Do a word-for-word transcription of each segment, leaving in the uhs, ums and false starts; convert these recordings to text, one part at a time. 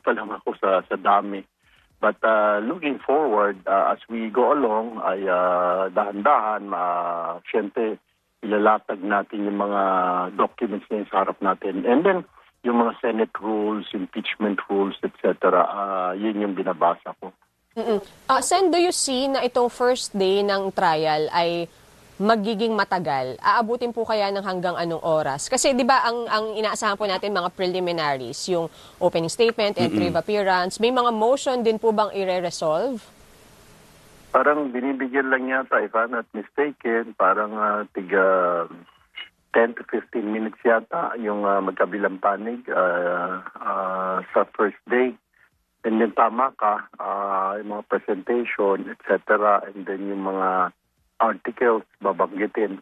pa lang ako sa, sa dami. But uh, looking forward, uh, as we go along, ay uh, dahan-dahan, uh, syempre, ilalatag natin yung mga documents na yung sa harap natin. And then, yung mga Senate rules, impeachment rules, et cetera, uh, yun yung binabasa ko. Mm-mm. Uh, Sen, do you see na itong first day ng trial ay magiging matagal? Aabutin po kaya ng hanggang anong oras? Kasi 'di ba ang ang inaasahan po natin mga preliminaries, yung opening statement, entry of appearance, may mga motion din po bang ire-resolve? Parang binibigyan lang yata, if I'm not mistaken, parang uh, tiga ten to fifteen minutes yata yung uh, magkabilang panig uh, uh, sa first day. And then tama ka, uh, yung mga presentation, et cetera. And then yung mga articles babanggitin.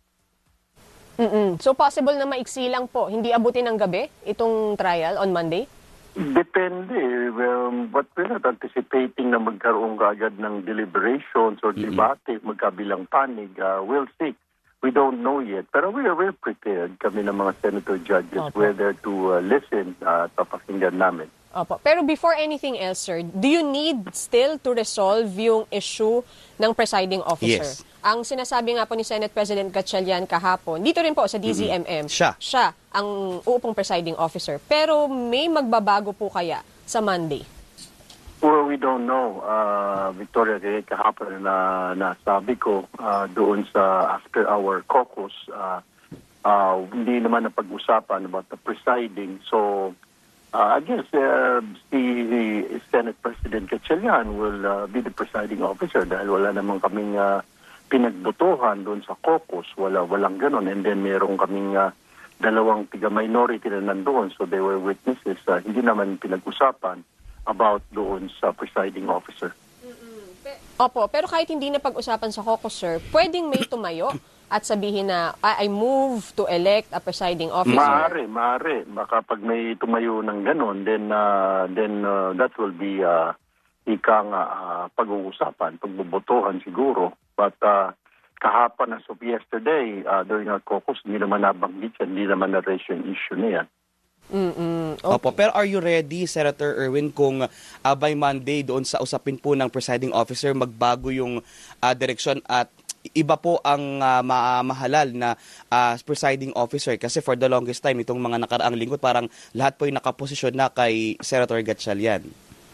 Mm-mm. So possible na maiksi lang po, hindi abutin ng gabi itong trial on Monday? Depende. Um, but we're not anticipating na magkaroon kaagad ng deliberations or Mm-hmm. debate, magkabilang panig. Uh, we'll see. We don't know yet. Pero we are well prepared. Kami ng mga senator judges, Opo. we're there to uh, listen at uh, papakinggan namin. Opo. Pero before anything else, sir, do you need still to resolve yung issue ng presiding officer? Yes. Ang sinasabi nga po ni Senate President Gatchalian kahapon, dito rin po sa D Z M M, Mm-hmm. Siya. siya ang uupong presiding officer. Pero may magbabago po kaya sa Monday? Well, we don't know, uh, Victoria, kaya kahapon na nasabi ko uh, doon sa after our caucus, uh, uh, hindi naman napag-usapan about the presiding. So, uh, I guess uh, si Senate President Gatchalian will uh, be the presiding officer dahil wala naman kaming uh, pinagbotohan doon sa caucus. Wala, walang ganon. And then meron kaming uh, dalawang tiga-minority na nandoon. So they were witnesses. Uh, hindi naman pinag-usapan about doon sa presiding officer. Opo, pero kahit hindi na pag-usapan sa caucus, sir, pwedeng may tumayo at sabihin na, I, I move to elect a presiding officer. Maaari, maaari. Baka pag may tumayo ng ganon, then, uh, then uh, that will be uh, ika nga uh, pag-uusapan, pagbubotohan siguro. But uh, kahapon as of yesterday, uh, during our caucus, hindi naman nabanggit yan, hindi naman na-raise yung issue na yan. Mm-mm. Okay. Opo, pero are you ready, Senator Erwin, kung uh, by Monday doon sa usapin po ng presiding officer magbago yung uh, direksyon at iba po ang uh, ma- mahalal na uh, presiding officer? Kasi for the longest time, itong mga nakaraang linggo, parang lahat po yung nakaposisyon na kay Senator Gatchalian.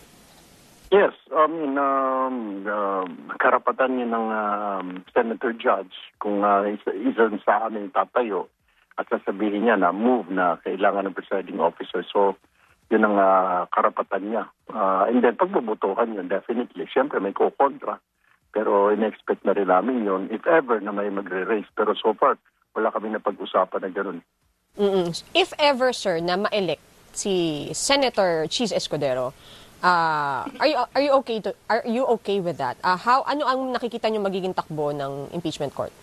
Yes, I mean, um, uh, karapatan niya ng um, Senator Judge kung uh, isa, isa sa amin tatayo at sasabihin niya na move na kailangan ng presiding officer. So, yun ang uh, karapatan niya. Uh, and then, pagbubutuhan yun, definitely. Siyempre, may ko-kontra. Pero in-expect na rin namin yun, if ever na may magre-raise. Pero so far, wala kami na pag-usapan na gano'n. Mm-mm. If ever, sir, na ma-elect si Senator Cheese Escudero, uh, are you are you okay to are you okay with that? Uh, how ano ang nakikita niyo magiging takbo ng impeachment court?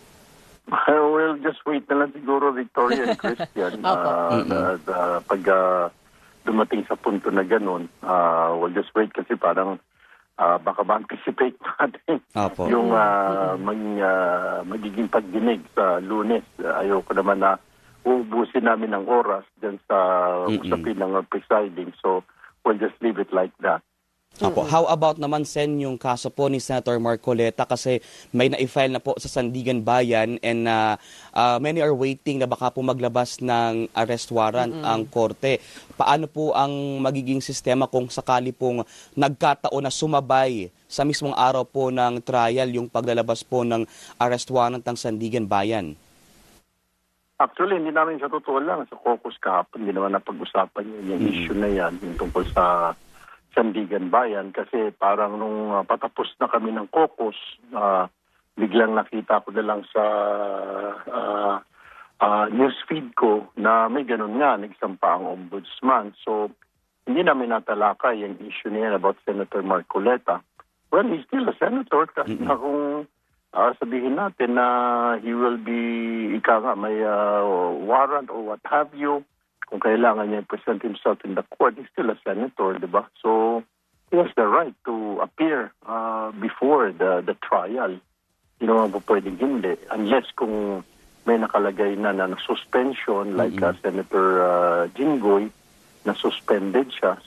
We'll just wait na lang siguro, Victoria and Christian. uh, the, the, pag uh, dumating sa punto na gano'n, uh, we'll just wait kasi parang uh, baka ma-anticipate natin Opo. yung uh, mag, uh, magiging pagdinig sa Lunes. Uh, ayoko naman na uubusin namin ng oras dyan sa usapin ng uh, presiding. So, we'll just leave it like that. Opo. How about naman, Sen, yung kaso po ni Senator Marcoleta kasi may na-file na po sa Sandigan Bayan and uh, uh, many are waiting na baka po maglabas ng arrest warrant mm-hmm. ang korte. Paano po ang magiging sistema kung sakali pong nagkataon na sumabay sa mismong araw po ng trial yung paglalabas po ng arrest warrant ng Sandigan Bayan? Actually, hindi namin sa totoo lang. Sa caucus kahapon, hindi naman napag-usapan yun, yung mm-hmm. issue na yan, yung tungkol sa Sandigan Bayan kasi parang nung uh, patapos na kami ng caucus, uh, biglang nakita ko na lang sa uh, uh, newsfeed ko na may ganun nga, nagsampa ang ombudsman. So, hindi namin natalakay yung issue niya about Senator Marcoleta. Well, he's still a senator kasi mm-hmm. na kung uh, sabihin natin na he will be, ika nga, may uh, warrant or what have you, kung kailangan niya present himself in the court, he's still a senator, di ba? So, he has the right to appear uh, before the the trial. Hindi naman po pwedeng hindi. Unless kung may nakalagay na na suspension, like mm-hmm. uh, Senator uh, Jinggoy, na suspended siya.